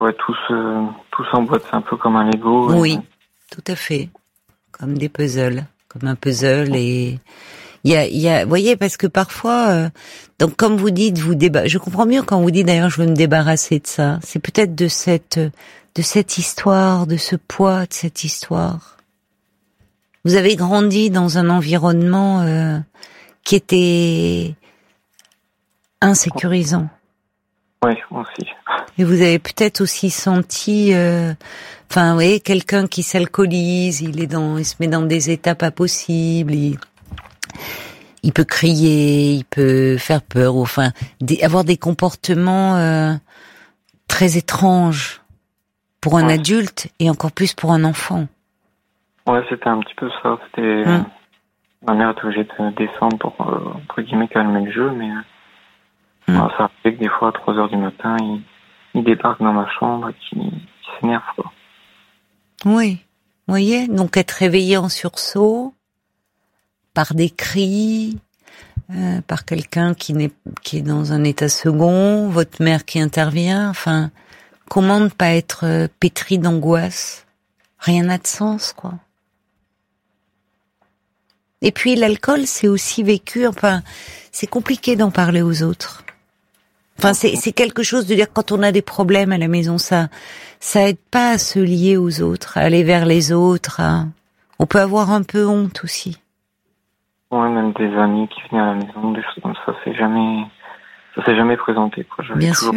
Ouais, tout s'emboîte, c'est un peu comme un Lego. Oui, tout à fait. Comme des puzzles. Comme un puzzle et... Il y a, vous voyez, parce que parfois, donc comme vous dites, je comprends mieux quand vous dites d'ailleurs, je veux me débarrasser de ça. C'est peut-être de cette histoire, de ce poids de cette histoire. Vous avez grandi dans un environnement qui était insécurisant. Oui, aussi. Et vous avez peut-être aussi senti, vous voyez, quelqu'un qui s'alcoolise, il se met dans des états pas possibles. Il peut crier, il peut faire peur, avoir des comportements très étranges pour un adulte et encore plus pour un enfant. Ouais, c'était un petit peu ça. C'était ma mère était obligée de descendre pour entre guillemets calmer le jeu, mais ça fait que des fois à 3h du matin, il débarque dans ma chambre et qu'il s'énerve, quoi. Oui, vous voyez, donc être réveillé en sursaut par des cris, par quelqu'un qui est dans un état second, votre mère qui intervient, comment ne pas être pétri d'angoisse? Rien n'a de sens, quoi. Et puis l'alcool, c'est aussi vécu, c'est compliqué d'en parler aux autres. C'est quelque chose de dire quand on a des problèmes à la maison, ça aide pas à se lier aux autres, à aller vers les autres, on peut avoir un peu honte aussi. Ouais, même des amis qui venaient à la maison, des choses comme ça, ça s'est jamais présenté, quoi. Bien sûr.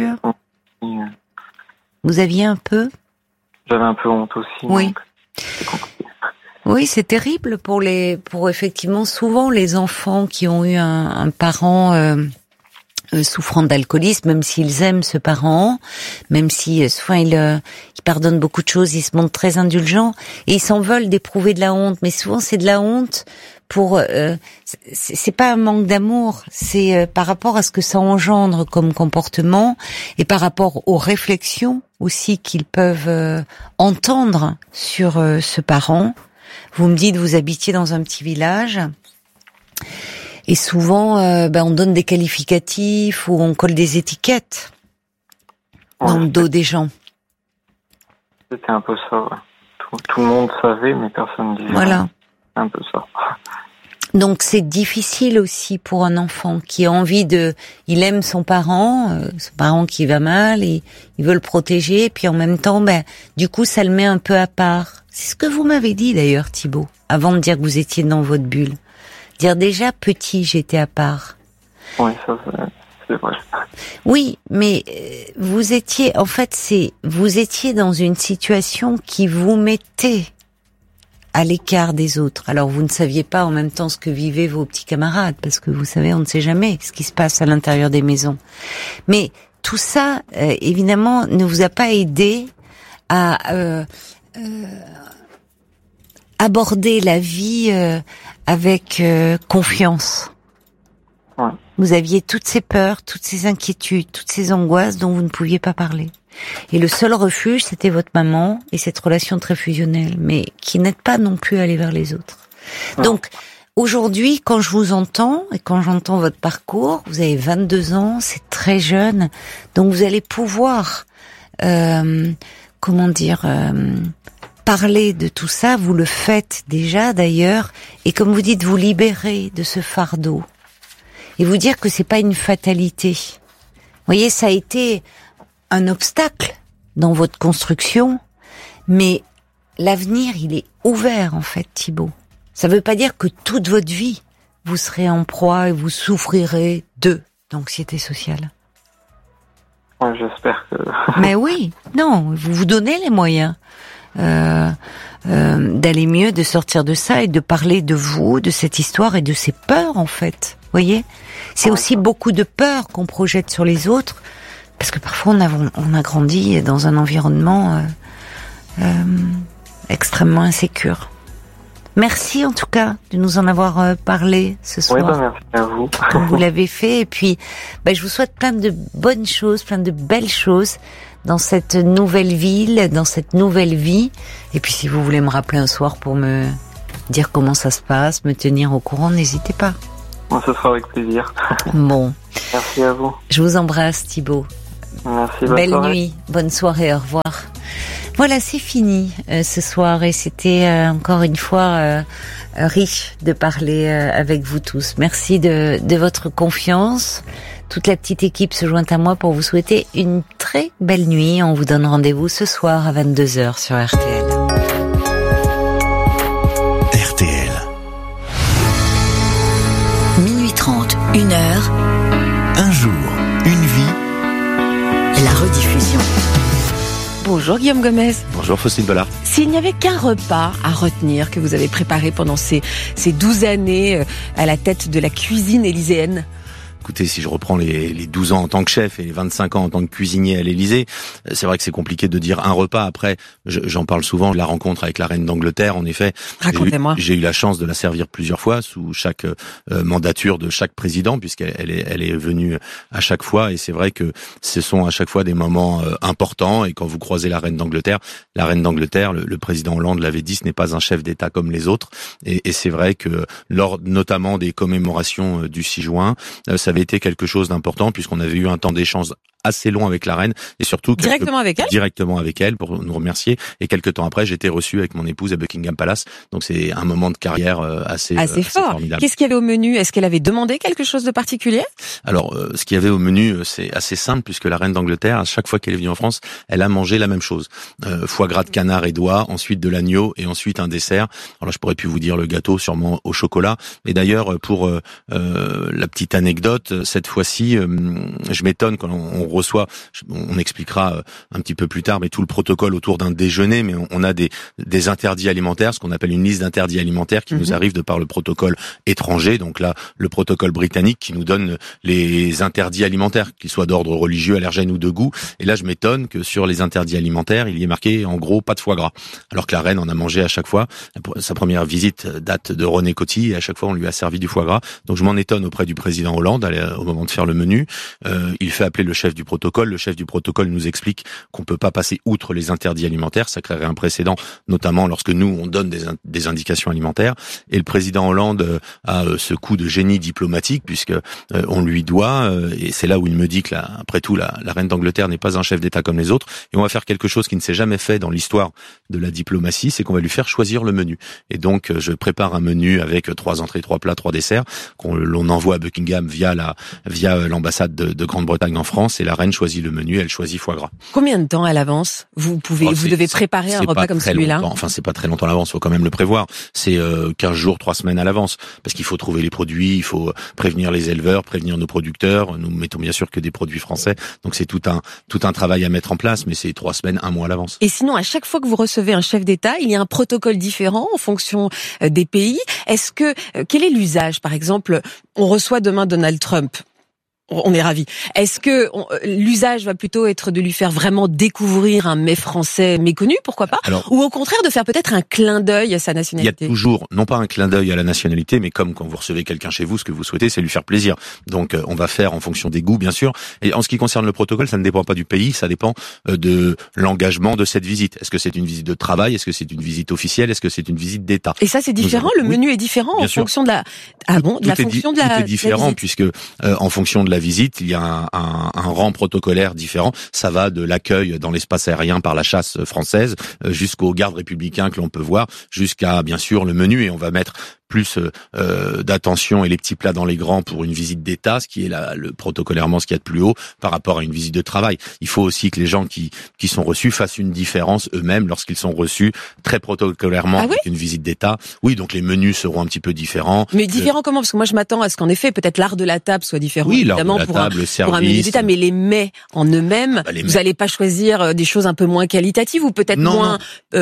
Vous aviez un peu? J'avais un peu honte aussi. Oui. Donc c'est compliqué. Oui, c'est terrible pour effectivement souvent les enfants qui ont eu un parent souffrant d'alcoolisme, même s'ils aiment ce parent, même si souvent ils pardonnent beaucoup de choses, ils se montrent très indulgents et ils s'en veulent d'éprouver de la honte, mais souvent c'est de la honte c'est pas un manque d'amour, c'est par rapport à ce que ça engendre comme comportement et par rapport aux réflexions aussi qu'ils peuvent entendre sur ce parent. Vous me dites, vous habitiez dans un petit village et souvent on donne des qualificatifs ou on colle des étiquettes dans le dos des gens. C'était un peu ça, ouais. Tout le monde savait, mais personne ne disait. Voilà. C'est un peu ça. Donc c'est difficile aussi pour un enfant qui a envie il aime son parent qui va mal et il veut le protéger, puis en même temps, du coup ça le met un peu à part. C'est ce que vous m'avez dit d'ailleurs, Thibaut, avant de dire que vous étiez dans votre bulle. Dire déjà petit, j'étais à part. Oui, ça c'est vrai. Oui, mais vous étiez dans une situation qui vous mettait à l'écart des autres. Alors vous ne saviez pas en même temps ce que vivaient vos petits camarades, parce que vous savez, on ne sait jamais ce qui se passe à l'intérieur des maisons. Mais tout ça, évidemment, ne vous a pas aidé à aborder la vie avec confiance. Ouais. Vous aviez toutes ces peurs, toutes ces inquiétudes, toutes ces angoisses dont vous ne pouviez pas parler. Et le seul refuge, c'était votre maman et cette relation très fusionnelle, mais qui n'aide pas non plus à aller vers les autres. Ouais. Donc, aujourd'hui, quand je vous entends et quand j'entends votre parcours, vous avez 22 ans, c'est très jeune, donc vous allez pouvoir, parler de tout ça, vous le faites déjà d'ailleurs, et comme vous dites, vous libérer de ce fardeau. Et vous dire que c'est pas une fatalité. Vous voyez, ça a été un obstacle dans votre construction, mais l'avenir, il est ouvert, en fait, Thibaut. Ça veut pas dire que toute votre vie, vous serez en proie et vous souffrirez d'anxiété sociale. Ouais, j'espère que... Mais oui, non, vous vous donnez les moyens d'aller mieux, de sortir de ça et de parler de vous, de cette histoire et de ces peurs, en fait. Vous voyez ? C'est aussi beaucoup de peurs qu'on projette sur les autres, parce que parfois on a grandi dans un environnement extrêmement insécure. Merci en tout cas de nous en avoir parlé ce soir. Oui, merci à vous. Comme vous l'avez fait, et puis je vous souhaite plein de bonnes choses, plein de belles choses dans cette nouvelle ville, dans cette nouvelle vie. Et puis si vous voulez me rappeler un soir pour me dire comment ça se passe, me tenir au courant, n'hésitez pas. Bon, ce sera avec plaisir. Bon. Merci à vous. Je vous embrasse, Thibaut. Merci, bonne Belle soirée. nuit, bonne soirée, au revoir. Voilà, c'est fini ce soir et c'était encore une fois riche de parler avec vous tous. Merci de votre confiance. Toute la petite équipe se joint à moi pour vous souhaiter une très belle nuit. On vous donne rendez-vous ce soir à 22h sur RTL. RTL. Minuit 30, 1h. Un jour, une vie. La rediffusion. Bonjour Guillaume Gomez. Bonjour Faustine Bollard. S'il n'y avait qu'un repas à retenir que vous avez préparé pendant ces 12 années à la tête de la cuisine élyséenne. Écoutez, si je reprends les 12 ans en tant que chef et les 25 ans en tant que cuisinier à l'Élysée, c'est vrai que c'est compliqué de dire un repas. Après, j'en parle souvent, la rencontre avec la reine d'Angleterre, en effet. Racontez-moi. J'ai eu la chance de la servir plusieurs fois sous chaque mandature de chaque président, puisqu'elle est venue à chaque fois. Et c'est vrai que ce sont à chaque fois des moments importants. Et quand vous croisez la reine d'Angleterre, le président Hollande l'avait dit, ce n'est pas un chef d'État comme les autres. Et c'est vrai que lors notamment des commémorations du 6 juin, ça avait été quelque chose d'important puisqu'on avait eu un temps d'échange assez long avec la reine et surtout directement avec elle pour nous remercier. Et quelques temps après, j'ai été reçu avec mon épouse à Buckingham Palace. Donc c'est un moment de carrière assez fort. Formidable. Qu'est-ce qu'il y avait au menu? Est-ce qu'elle avait demandé quelque chose de particulier? Alors, ce qu'il y avait au menu, c'est assez simple puisque la reine d'Angleterre, à chaque fois qu'elle est venue en France, elle a mangé la même chose. Foie gras de canard et d'oie, ensuite de l'agneau et ensuite un dessert. Alors là, je pourrais plus vous dire le gâteau, sûrement au chocolat. Mais d'ailleurs, pour la petite anecdote, cette fois-ci, je m'étonne quand on reçoit, on expliquera un petit peu plus tard, mais tout le protocole autour d'un déjeuner, mais on a des interdits alimentaires, ce qu'on appelle une liste d'interdits alimentaires qui nous arrive de par le protocole étranger, donc là, le protocole britannique qui nous donne les interdits alimentaires, qu'ils soient d'ordre religieux, allergène ou de goût, et là je m'étonne que sur les interdits alimentaires, il y ait marqué en gros pas de foie gras, alors que la reine en a mangé à chaque fois. Sa première visite date de René Coty, et à chaque fois on lui a servi du foie gras, donc je m'en étonne auprès du président Hollande au moment de faire le menu. Il fait appeler le chef du protocole. Le chef du protocole nous explique qu'on peut pas passer outre les interdits alimentaires. Ça créerait un précédent, notamment lorsque nous, on donne des indications alimentaires. Et le président Hollande a ce coup de génie diplomatique, puisque on lui doit, et c'est là où il me dit que après tout, la reine d'Angleterre n'est pas un chef d'État comme les autres. Et on va faire quelque chose qui ne s'est jamais fait dans l'histoire de la diplomatie, c'est qu'on va lui faire choisir le menu. Et donc, je prépare un menu avec 3 entrées, 3 plats, 3 desserts, l'on envoie à Buckingham via l'ambassade de Grande-Bretagne en France, et la reine choisit le menu, elle choisit foie gras. Combien de temps à l'avance vous devez préparer un repas comme celui-là? Enfin, c'est pas très longtemps à l'avance, faut quand même le prévoir. C'est 15 jours, 3 semaines à l'avance, parce qu'il faut trouver les produits, il faut prévenir les éleveurs, prévenir nos producteurs. Nous mettons bien sûr que des produits français, donc c'est tout un travail à mettre en place, mais c'est 3 semaines, 1 mois à l'avance. Et sinon, à chaque fois que vous recevez un chef d'État, il y a un protocole différent en fonction des pays. Quel est l'usage? Par exemple, on reçoit demain Donald Trump. On est ravis. Est-ce que l'usage va plutôt être de lui faire vraiment découvrir un mets français méconnu, pourquoi pas? Ou au contraire de faire peut-être un clin d'œil à sa nationalité? Il y a toujours, non pas un clin d'œil à la nationalité, mais comme quand vous recevez quelqu'un chez vous, ce que vous souhaitez, c'est lui faire plaisir. Donc on va faire en fonction des goûts, bien sûr. Et en ce qui concerne le protocole, ça ne dépend pas du pays, ça dépend de l'engagement de cette visite. Est-ce que c'est une visite de travail? Est-ce que c'est une visite officielle? Est-ce que c'est une visite d'État? Et ça, c'est différent? Le menu est différent en fonction de la... Ah bon? De la fonction de la... Tout est différent, puisque en fonction de la visite, il y a un rang protocolaire différent. Ça va de l'accueil dans l'espace aérien par la chasse française jusqu'aux gardes républicains que l'on peut voir, jusqu'à bien sûr le menu, et on va mettre plus d'attention et les petits plats dans les grands pour une visite d'État, ce qui est le protocolairement ce qu'il y a de plus haut par rapport à une visite de travail. Il faut aussi que les gens qui sont reçus fassent une différence eux-mêmes lorsqu'ils sont reçus très protocolairement avec une visite d'État. Oui, donc les menus seront un petit peu différents. Mais différents comment? Parce que moi je m'attends à ce qu'en effet peut-être l'art de la table soit différent, évidemment, pour un menu d'État, mais les mets en eux-mêmes, vous n'allez pas choisir des choses un peu moins qualitatives ou peut-être moins,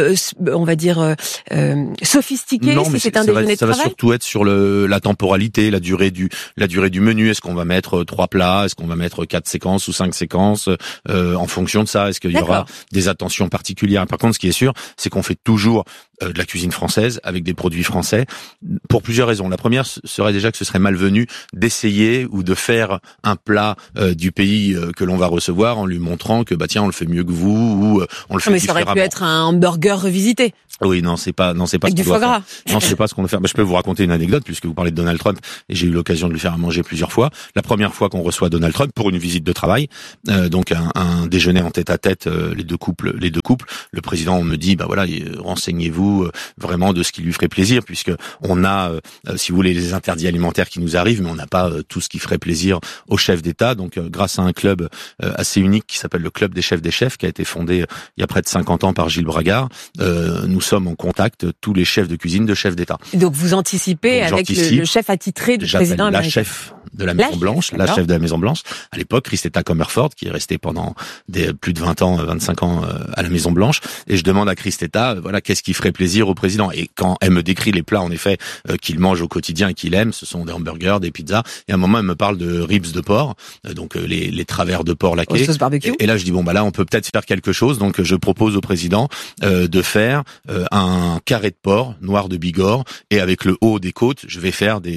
on va dire, sophistiquées si c'est un déjeuner de travail. Ça va surtout être sur la temporalité, la durée du menu. Est-ce qu'on va mettre 3 plats? Est-ce qu'on va mettre 4 séquences ou 5 séquences? En fonction de ça, est-ce qu'il y aura des attentions particulières? Par contre, ce qui est sûr, c'est qu'on fait toujours de la cuisine française avec des produits français pour plusieurs raisons. La première serait déjà que ce serait malvenu d'essayer ou de faire un plat du pays que l'on va recevoir en lui montrant que tiens, on le fait mieux que vous ou on le fait différemment. Mais ça aurait pu être un hamburger revisité. Oui, non, c'est pas Avec ce qu'on du doit foie gras. faire. Non, c'est pas ce qu'on doit faire. Je peux vous raconter une anecdote puisque vous parlez de Donald Trump et j'ai eu l'occasion de lui faire à manger plusieurs fois. La première fois qu'on reçoit Donald Trump pour une visite de travail, donc un déjeuner en tête-à-tête, les deux couples, le président me dit, voilà, renseignez-vous vraiment de ce qui lui ferait plaisir puisque on a, si vous voulez, les interdits alimentaires qui nous arrivent, mais on n'a pas tout ce qui ferait plaisir aux chefs d'État. Donc, grâce à un club assez unique qui s'appelle le Club des chefs, qui a été fondé il y a près de 50 ans par Gilles Bragard, nous sommes en contact, tous les chefs de cuisine de chefs d'État. Donc vous anticipez avec le chef attitré du président américain. La chef de la Maison Blanche, la chef de la Maison Blanche. À l'époque, Christetta Comerford, qui est restée pendant plus de 25 ans à la Maison Blanche. Et je demande à Christetta, qu'est-ce qui ferait plaisir au président? Et quand elle me décrit les plats, en effet, qu'il mange au quotidien et qu'il aime, ce sont des hamburgers, des pizzas. Et à un moment, elle me parle de ribs de porc, donc les travers de porc laqués. Sauce barbecue. Et là, je dis, là, on peut peut-être faire quelque chose. Donc, je propose au président de faire un carré de porc noir de Bigorre et avec le haut des côtes, je vais faire des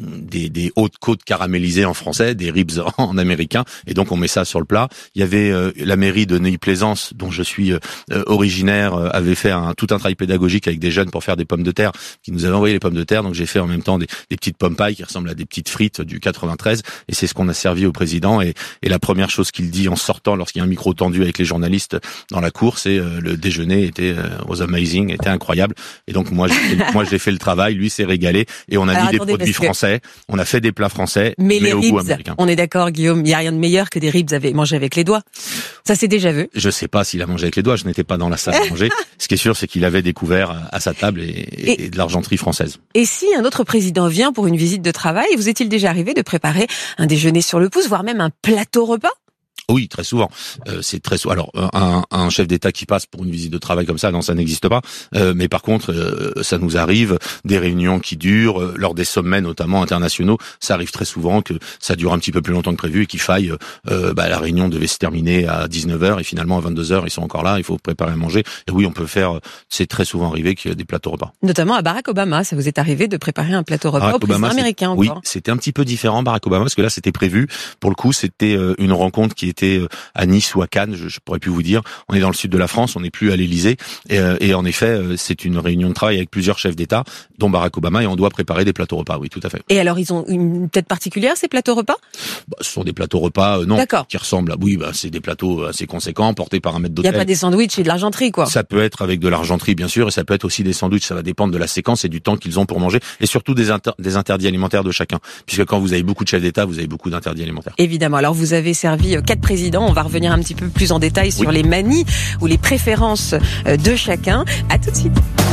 hautes côtes caramélisées en français, des ribs en américain, et donc on met ça sur le plat. Il y avait la mairie de Neuilly-Plaisance, dont je suis originaire, avait fait tout un travail pédagogique avec des jeunes pour faire des pommes de terre, qui nous avaient envoyé les pommes de terre, donc j'ai fait en même temps des petites pommes pailles qui ressemblent à des petites frites du 93, et c'est ce qu'on a servi au président, et la première chose qu'il dit en sortant, lorsqu'il y a un micro tendu avec les journalistes dans la cour, c'est le déjeuner was amazing, était incroyable, et donc moi j'ai fait le travail, lui s'est régalé, et on a mis des produits français, on a fait des plats français, mais les au ribs, goût américain. On est d'accord, Guillaume, il n'y a rien de meilleur que des ribs mangés avec les doigts. Ça c'est déjà vu. Je sais pas s'il a mangé avec les doigts, je n'étais pas dans la salle à manger. Ce qui est sûr, c'est qu'il avait découvert à sa table et de l'argenterie française. Et si un autre président vient pour une visite de travail, vous est-il déjà arrivé de préparer un déjeuner sur le pouce, voire même un plateau repas? Oui, très souvent. C'est très souvent. Alors, un chef d'État qui passe pour une visite de travail comme ça, non, ça n'existe pas. Mais par contre, ça nous arrive, des réunions qui durent, lors des sommets notamment internationaux, ça arrive très souvent que ça dure un petit peu plus longtemps que prévu et qu'il faille, la réunion devait se terminer à 19h et finalement à 22h, ils sont encore là, il faut préparer à manger. Et oui, on peut faire, c'est très souvent arrivé qu'il y ait des plateaux repas. Notamment à Barack Obama, ça vous est arrivé de préparer un plateau repas au président américain encore? Oui, c'était un petit peu différent, Barack Obama, parce que là, c'était prévu. Pour le coup, c'était une rencontre qui était à Nice ou à Cannes, je pourrais plus vous dire. On est dans le sud de la France, on n'est plus à l'Élysée, et en effet, c'est une réunion de travail avec plusieurs chefs d'État, dont Barack Obama, et on doit préparer des plateaux repas. Oui, tout à fait. Et alors, ils ont une tête particulière, ces plateaux repas? Ce sont des plateaux repas, qui ressemblent à, c'est des plateaux assez conséquents, portés par un maître d'hôtel. Il n'y a pas des sandwichs et de l'argenterie, quoi. Ça peut être avec de l'argenterie, bien sûr, et ça peut être aussi des sandwichs. Ça va dépendre de la séquence et du temps qu'ils ont pour manger, et surtout des interdits alimentaires de chacun, puisque quand vous avez beaucoup de chefs d'État, vous avez beaucoup d'interdits alimentaires. Évidemment. Alors, vous avez servi 4 présidents. On va revenir un petit peu plus en détail sur les manies ou les préférences de chacun. À tout de suite.